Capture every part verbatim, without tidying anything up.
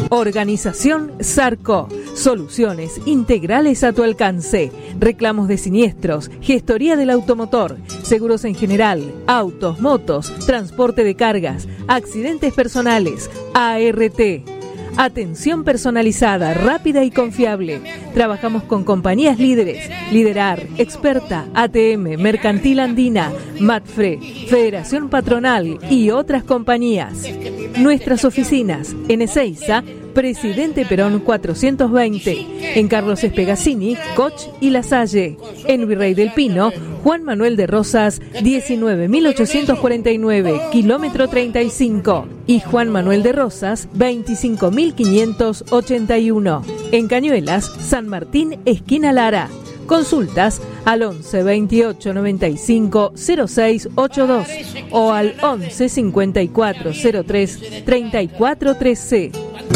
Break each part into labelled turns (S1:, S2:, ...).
S1: Organización Sarco. Soluciones integrales a tu alcance. Reclamos de siniestros, gestoría del automotor, seguros en general, autos, motos, transporte de cargas, accidentes personales, A R T. Atención personalizada, rápida y confiable. Trabajamos con compañías líderes, Liderar, Experta, A T M, Mercantil Andina, Matfre, Federación Patronal y otras compañías. Nuestras oficinas en Ezeiza, Presidente Perón cuatrocientos veinte, en Carlos Espegacini, Koch y La Salle, en Virrey del Pino, Juan Manuel de Rosas diecinueve mil ochocientos cuarenta y nueve, kilómetro treinta y cinco, y Juan Manuel de Rosas veinticinco mil quinientos ochenta y uno, en Cañuelas, San Martín, esquina Lara. Consultas al once veintiocho noventa y cinco cero seis ochenta y dos o al once cincuenta y cuatro cero tres treinta y cuatro trece.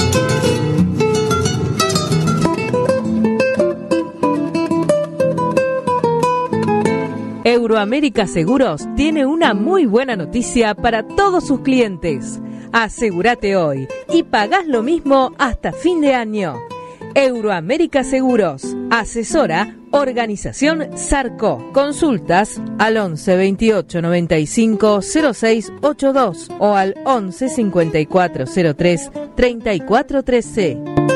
S1: Euroamérica Seguros tiene una muy buena noticia para todos sus clientes. Asegúrate hoy y pagás lo mismo hasta fin de año. Euroamérica Seguros. Asesora Organización Sarco. Consultas al once veintiocho noventa y cinco cero seis ochenta y dos o al once cincuenta y cuatro cero tres treinta y cuatro trece.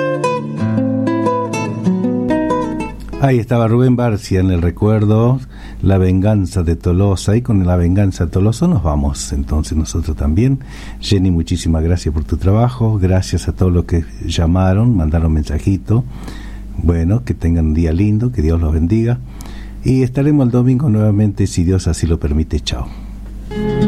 S2: Ahí estaba Rubén Barcia en el recuerdo, La Venganza de Tolosa, y con La Venganza de Tolosa nos vamos entonces nosotros también. Jenny, muchísimas gracias por tu trabajo, gracias a todos los que llamaron, mandaron mensajito. Bueno, que tengan un día lindo, que Dios los bendiga, y estaremos el domingo nuevamente si Dios así lo permite. Chao.